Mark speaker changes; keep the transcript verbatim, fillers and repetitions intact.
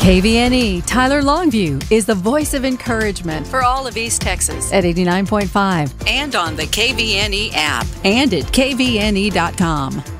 Speaker 1: K V N E Tyler Longview is the voice of encouragement for all of East Texas at eighty-nine point five
Speaker 2: and on the K V N E app
Speaker 1: and at K V N E dot com.